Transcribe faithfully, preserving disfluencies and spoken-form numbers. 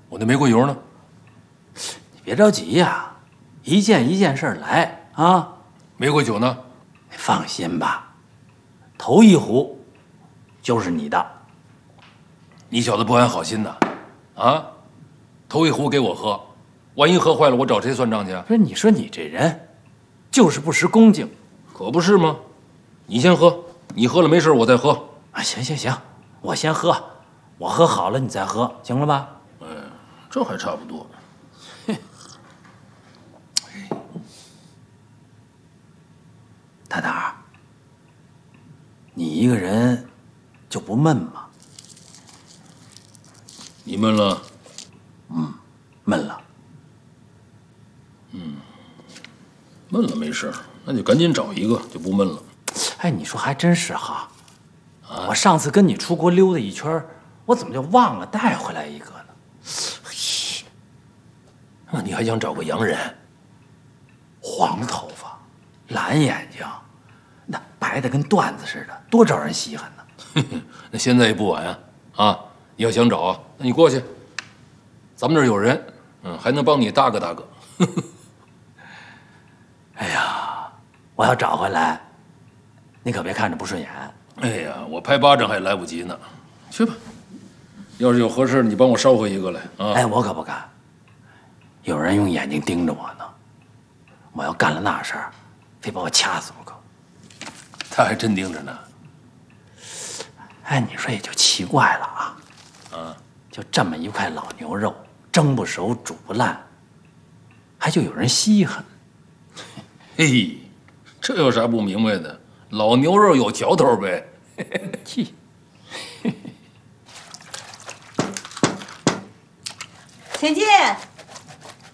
我那玫瑰油呢？ 你别着急呀，一件一件事来啊。 玫瑰酒呢？ 你放心吧，头一壶就是你的。 你小子不安好心呐！啊，头一壶给我喝，万一喝坏了，我找谁算账去啊？ 不是，你说你这人，就是不识恭敬。 可不是吗？你先喝，你喝了没事，我再喝。 啊，行行行，我先喝，我喝好了你再喝，行了吧？ 哎，这还差不多。 大胆儿，你一个人就不闷吗？ 你闷了？ 嗯，闷了。 嗯，闷了没事，那就赶紧找一个，就不闷了。 哎，你说还真是哈。啊、我上次跟你出国溜达一圈，我怎么就忘了带回来一个呢？ 嘿，那你还想找个洋人？ 黄头发，蓝眼睛，那白的跟缎子似的，多招人稀罕呢。 那现在也不晚啊！啊，你要想找啊，那你过去，咱们这儿有人，嗯，还能帮你搭个搭个。 哎呀，我要找回来，你可别看着不顺眼。 哎呀，我拍巴掌还来不及呢。去吧，要是有合适，你帮我捎回一个来啊！ 哎，我可不敢，有人用眼睛盯着我呢。我要干了那事儿，非把我掐死不可。 他还真盯着呢。 哎，你说也就奇怪了啊， 啊， 就这么一块老牛肉，蒸不熟，煮不烂，还就有人稀罕。 嘿，这有啥不明白的？老牛肉有嚼头呗。 气。 钱进，